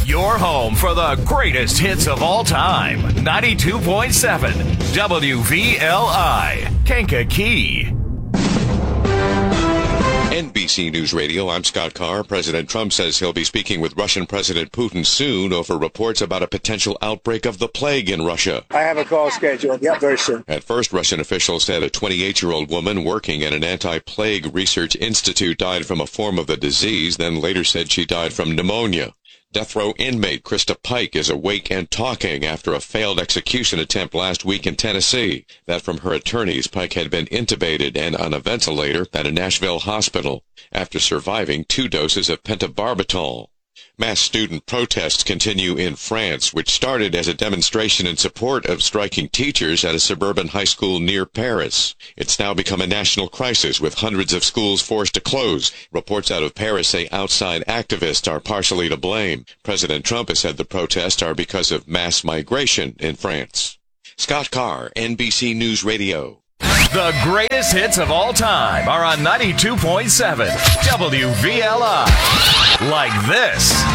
Your home for the greatest hits of all time. 92.7 WVLI, Kankakee. NBC News Radio, I'm Scott Carr. President Trump says he'll be speaking with Russian President Putin soon over reports about a potential outbreak of the plague in Russia. I have a call scheduled. Yep, very soon. At first, Russian officials said a 28-year-old woman working at an anti-plague research institute died from a form of the disease, then later said she died from pneumonia. Death row inmate Krista Pike is awake and talking after a failed execution attempt last week in Tennessee. That from her attorneys, Pike had been intubated and on a ventilator at a Nashville hospital after surviving 2 doses of pentobarbital. Mass student protests continue in France, which started as a demonstration in support of striking teachers at a suburban high school near Paris. It's now become a national crisis, with hundreds of schools forced to close. Reports out of Paris say outside activists are partially to blame. President Trump has said the protests are because of mass migration in France. Scott Carr, NBC News Radio. The greatest hits of all time are on 92.7 WVLI. Like this.